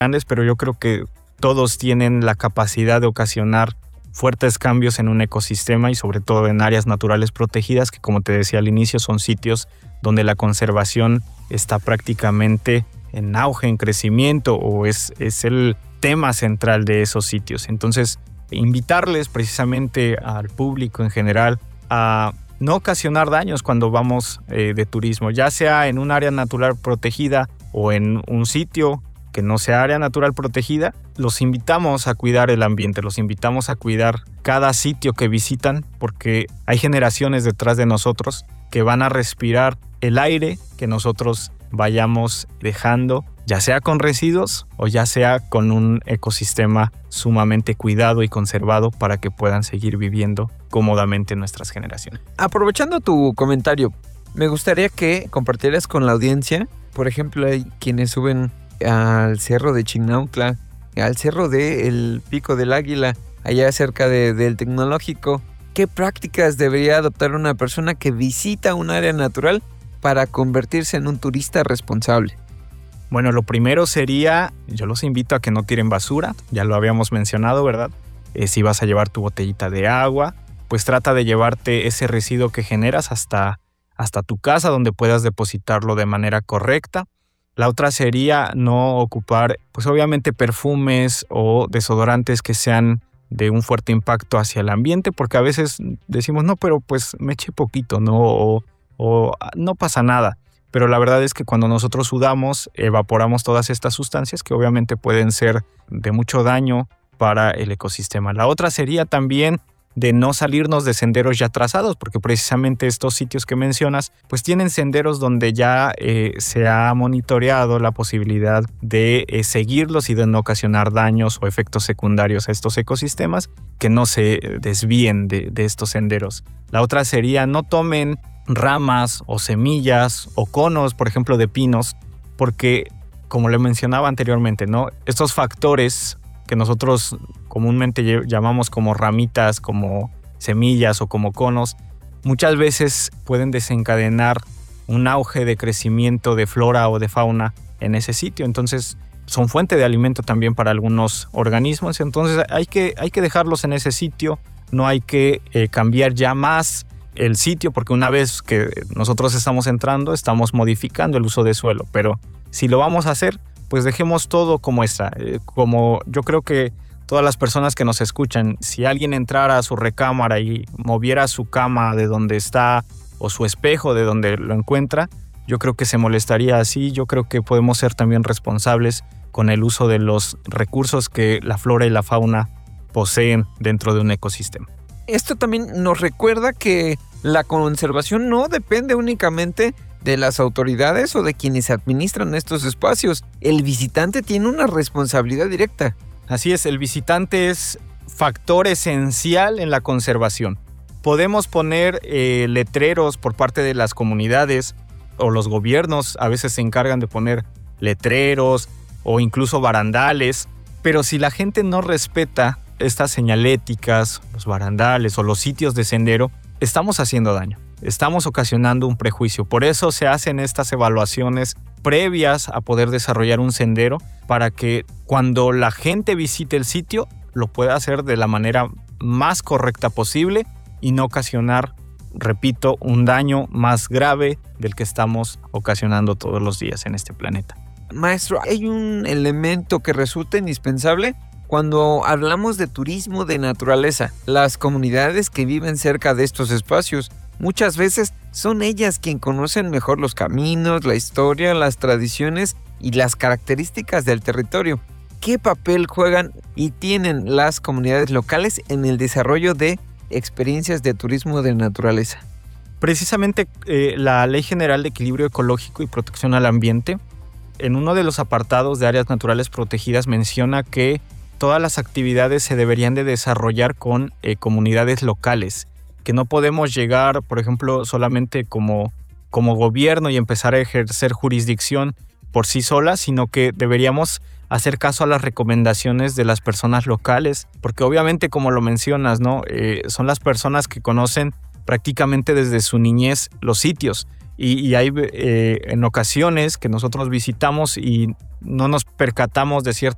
grandes, pero yo creo que todos tienen la capacidad de ocasionar fuertes cambios en un ecosistema y sobre todo en áreas naturales protegidas, que como te decía al inicio son sitios donde la conservación está prácticamente en auge, en crecimiento, o es el tema central de esos sitios. Entonces, invitarles precisamente al público en general a no ocasionar daños cuando vamos de turismo, ya sea en un área natural protegida o en un sitio que no sea área natural protegida. Los invitamos a cuidar el ambiente, los invitamos a cuidar cada sitio que visitan, porque hay generaciones detrás de nosotros que van a respirar el aire que nosotros vayamos dejando, ya sea con residuos o ya sea con un ecosistema sumamente cuidado y conservado para que puedan seguir viviendo cómodamente nuestras generaciones. Aprovechando tu comentario, me gustaría que compartieras con la audiencia, por ejemplo, hay quienes suben al cerro de Chignautla, al cerro del Pico del Águila, allá cerca del Tecnológico. ¿Qué prácticas debería adoptar una persona que visita un área natural para convertirse en un turista responsable? Bueno, lo primero sería, yo los invito a que no tiren basura, ya lo habíamos mencionado, ¿verdad? Si vas a llevar tu botellita de agua, pues trata de llevarte ese residuo que generas hasta tu casa, donde puedas depositarlo de manera correcta. La otra sería no ocupar, pues obviamente, perfumes o desodorantes que sean de un fuerte impacto hacia el ambiente, porque a veces decimos, no, pero pues me eché poquito, ¿no? O no pasa nada. Pero la verdad es que cuando nosotros sudamos, evaporamos todas estas sustancias que obviamente pueden ser de mucho daño para el ecosistema. La otra sería también de no salirnos de senderos ya trazados, porque precisamente estos sitios que mencionas pues tienen senderos donde ya se ha monitoreado la posibilidad de seguirlos y de no ocasionar daños o efectos secundarios a estos ecosistemas, que no se desvíen de estos senderos. La otra sería no tomen ramas o semillas o conos, por ejemplo, de pinos, porque como le mencionaba anteriormente, ¿no? Estos factores que nosotros comúnmente llamamos como ramitas, como semillas o como conos, muchas veces pueden desencadenar un auge de crecimiento de flora o de fauna en ese sitio. Entonces son fuente de alimento también para algunos organismos. Entonces hay que dejarlos en ese sitio, no hay que cambiar ya más el sitio, porque una vez que nosotros estamos entrando, estamos modificando el uso de suelo. Pero si lo vamos a hacer, pues dejemos todo como está. Como yo creo que todas las personas que nos escuchan, si alguien entrara a su recámara y moviera su cama de donde está o su espejo de donde lo encuentra, yo creo que se molestaría así. Yo creo que podemos ser también responsables con el uso de los recursos que la flora y la fauna poseen dentro de un ecosistema. Esto también nos recuerda que la conservación no depende únicamente de las autoridades o de quienes administran estos espacios. El visitante tiene una responsabilidad directa. Así es, el visitante es factor esencial en la conservación. Podemos poner letreros por parte de las comunidades o los gobiernos, a veces se encargan de poner letreros o incluso barandales, pero si la gente no respeta estas señaléticas, los barandales o los sitios de sendero, estamos haciendo daño, estamos ocasionando un prejuicio. Por eso se hacen estas evaluaciones previas a poder desarrollar un sendero, para que cuando la gente visite el sitio lo pueda hacer de la manera más correcta posible y no ocasionar, repito, un daño más grave del que estamos ocasionando todos los días en este planeta. Maestro, hay un elemento que resulta indispensable cuando hablamos de turismo de naturaleza. Las comunidades que viven cerca de estos espacios, muchas veces son ellas quienes conocen mejor los caminos, la historia, las tradiciones y las características del territorio. ¿Qué papel juegan y tienen las comunidades locales en el desarrollo de experiencias de turismo de naturaleza? Precisamente la Ley General de Equilibrio Ecológico y Protección al Ambiente, en uno de los apartados de áreas naturales protegidas, menciona que todas las actividades se deberían de desarrollar con comunidades locales, que no podemos llegar, por ejemplo, solamente como gobierno y empezar a ejercer jurisdicción por sí sola, sino que deberíamos hacer caso a las recomendaciones de las personas locales, porque obviamente, como lo mencionas, ¿no? Son las personas que conocen prácticamente desde su niñez los sitios, y hay en ocasiones que nosotros visitamos y no nos percatamos de